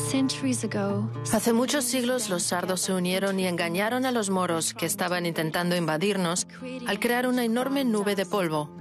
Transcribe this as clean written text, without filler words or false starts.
Hace muchos siglos los sardos se unieron y engañaron a los moros que estaban intentando invadirnos al crear una enorme nube de polvo.